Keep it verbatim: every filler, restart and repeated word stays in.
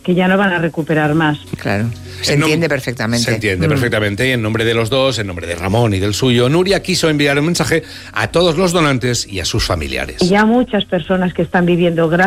que ya no van a recuperar más. Claro, se En nom- entiende perfectamente. Se entiende Mm. perfectamente, y en nombre de los dos, en nombre de Ramón y del suyo, Nuria quiso enviar un mensaje a todos los donantes y a sus familiares. Y ya muchas personas que están viviendo